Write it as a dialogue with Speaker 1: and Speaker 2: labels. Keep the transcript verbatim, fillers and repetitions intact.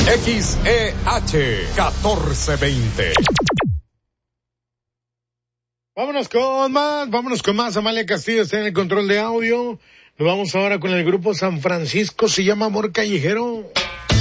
Speaker 1: X E H catorce veinte.
Speaker 2: Vámonos con más, vámonos con más. Amalia Castillo está en el control de audio. Nos vamos ahora con el grupo San Francisco, se llama Amor Callejero.